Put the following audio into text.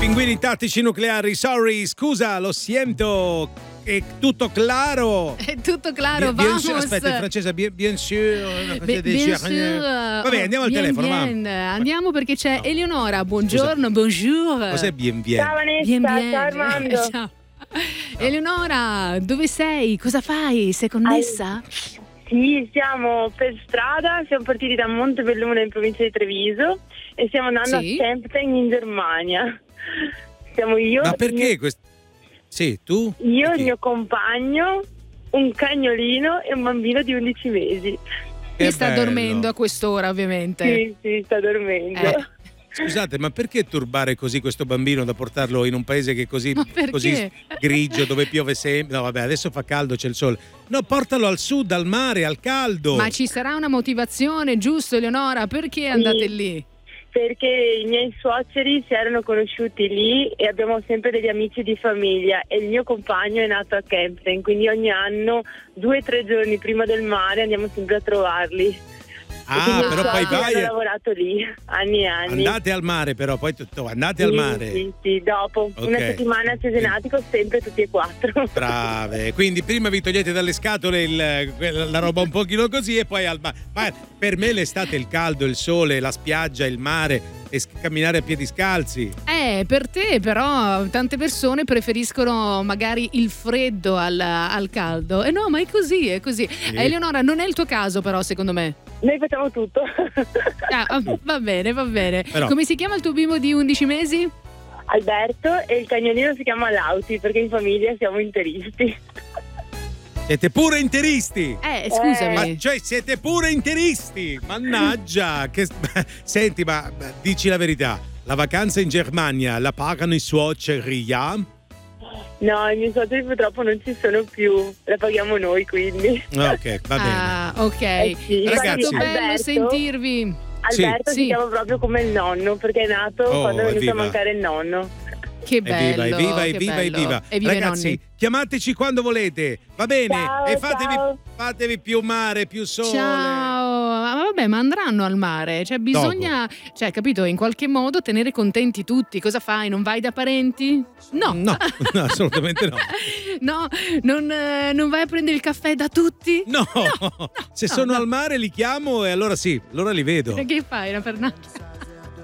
Pinguini tattici nucleari, sorry, scusa, lo siento. È tutto claro. È tutto claro, bien vamos. sûr, aspetta, in francese, bien sûr. Bien sûr. Vabbè, andiamo al telefono, bien. Andiamo perché c'è No. Eleonora. Buongiorno, bonjour. Cos'è bien? Ciao Vanessa, Bien, ciao Armando. Ciao. Eleonora, dove sei? Cosa fai? Sei connessa? Sì, siamo per strada, siamo partiti da Montebelluna in provincia di Treviso e stiamo andando Sì? a Kempten in Germania. Siamo io, Ma perché questo? Sì, tu? io Chi? il mio compagno, un cagnolino e un bambino di 11 mesi. Che sta bello. dormendo a quest'ora, ovviamente. Sì, sta dormendo. Scusate, ma perché turbare così questo bambino da portarlo in un paese che è così, Ma perché? così grigio, dove piove sempre? No, vabbè, adesso fa caldo, c'è il sole. No, portalo al sud, al mare, al caldo. Ma ci sarà una motivazione, giusto Eleonora? Perché andate lì? Perché i miei suoceri si erano conosciuti lì e abbiamo sempre degli amici di famiglia e il mio compagno è nato a Kempten, quindi ogni anno 2 o 3 giorni prima del mare andiamo sempre a trovarli. Ah, però poi vai. Hanno lavorato lì anni e anni. Andate al mare, però poi andate al mare. Sì, dopo Ok. una settimana a Cesenatico, sempre tutti e 4. Brave, quindi prima vi togliete dalle scatole la roba un pochino così e poi al mare. Ma per me l'estate è il caldo, il sole, la spiaggia, il mare e camminare a piedi scalzi. Per te però tante persone preferiscono magari il freddo al caldo. E no, ma è così, è così. Eleonora, non è il tuo caso però, secondo me. Noi facciamo tutto. Va bene, va bene. Però- Come si chiama il tuo bimbo di 11 mesi? Alberto e il cagnolino si chiama Lauti perché in famiglia siamo interisti. Siete pure interisti. Scusami. Ma cioè siete pure interisti. Mannaggia. Senti, ma dici la verità. La vacanza in Germania la pagano i suoceri, ja? No, i miei suoceri purtroppo non ci sono più, la paghiamo noi quindi. Ok, va bene. Ah, ok. Sì. È Ragazzi- stato bello Alberto- sentirvi. Alberto Sì. si chiama proprio come il nonno perché è nato quando è venuto evviva. a mancare il nonno. Che bello. Evviva, che evviva, bello. evviva. Evviva i Ragazzi, nonni. chiamateci quando volete, va bene? Ciao, E ciao. fatevi più mare, più sole. Ciao, ma vabbè, ma andranno al mare, cioè bisogna, cioè capito, in qualche modo tenere contenti tutti. Cosa fai? Non vai da parenti? No, No, assolutamente no. no, non vai a prendere il caffè da tutti? No, se sono al mare li chiamo e allora sì, allora li vedo. Che fai, la pernacchia?